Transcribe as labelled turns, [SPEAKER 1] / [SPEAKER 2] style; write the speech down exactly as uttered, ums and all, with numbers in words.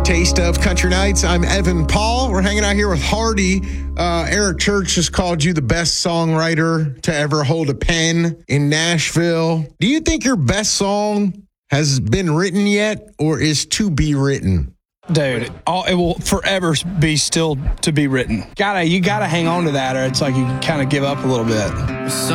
[SPEAKER 1] Taste of Country Nights. I'm Evan Paul. We're hanging out here with Hardy. Uh, Eric Church has called you the best songwriter to ever hold a pen in Nashville. Do you think your best song has been written yet or is to be written?
[SPEAKER 2] Dude, all, it will forever be still to be written. Gotta, you gotta hang on to that, or it's like you kind of give up a little bit.